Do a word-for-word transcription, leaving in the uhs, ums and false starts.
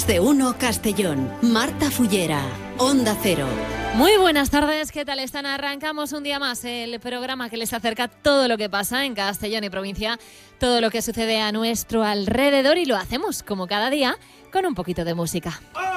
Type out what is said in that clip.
Más de Uno Castellón. Marta Fullera, Onda Cero. Muy buenas tardes, ¿qué tal están? Arrancamos un día más el programa que les acerca todo lo que pasa en Castellón y provincia, todo lo que sucede a nuestro alrededor, y lo hacemos como cada día con un poquito de música.